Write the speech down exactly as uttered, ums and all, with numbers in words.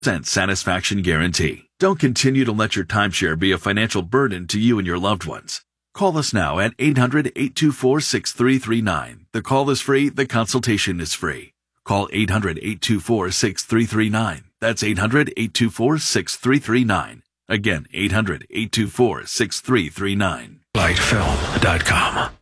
satisfaction guarantee. Don't continue to let your timeshare be a financial burden to you and your loved ones. Call us now at eight hundred, eight two four, six three three nine. The call is free. The consultation is free. Call eight hundred, eight two four, six three three nine. That's eight hundred, eight two four, six three three nine. Again, eight hundred, eight two four, six three three nine. light film dot com